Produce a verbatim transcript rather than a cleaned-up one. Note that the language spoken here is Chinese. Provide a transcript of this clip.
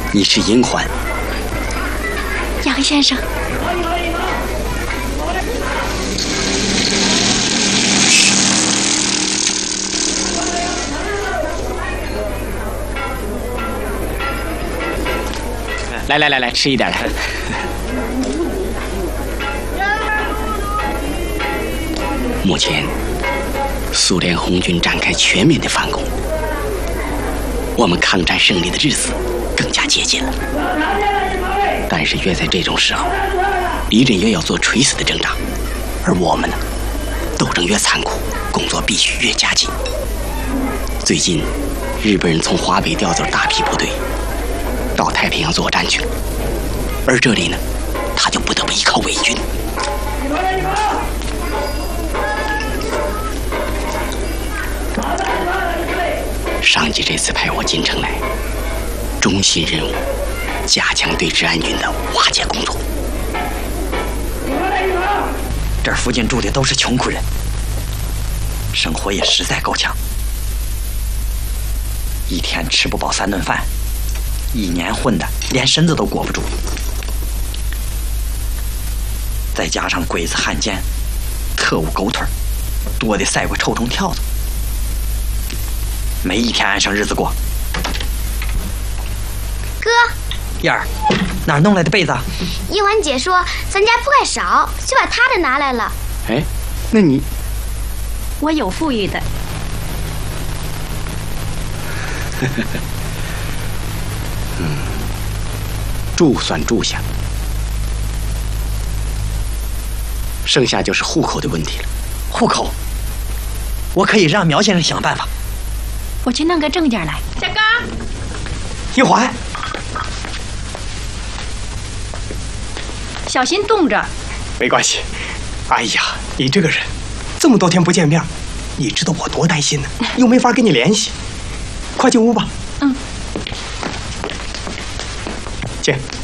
你是银环。 杨先生。 来来来来，吃一点。目前，苏联红军展开全面的反攻，我们抗战胜利的日子更加接近了。但是越在这种时候，敌人越要做垂死的挣扎，而我们呢，斗争越残酷，工作必须越加紧。最近，日本人从华北调走大批部队，到太平洋作战去了，而这里呢，他就不得不依靠伪军。上级这次派我进城来，中心任务加强对治安军的瓦解工作。 这儿附近住的都是穷苦人，生活也实在够呛，一天吃不饱三顿饭，一年混的连身子都裹不住，再加上鬼子汉奸、特务狗腿，多的赛过臭虫跳蚤，没一天安生日子过。 哥， 燕儿，哪儿弄来的被子？ 银环姐说咱家铺盖少，就把她的拿来了。 哎，那你…… 我有富裕的。 嗯，住算住下，剩下就是户口的问题了。 户口，我可以让苗先生想办法。 我去弄个证件来。小刚， 一环， 小心冻着。 没关系。哎呀，你这个人，这么多天不见面，你知道我多担心呢，又没法跟你联系。快进屋吧。 嗯。 进。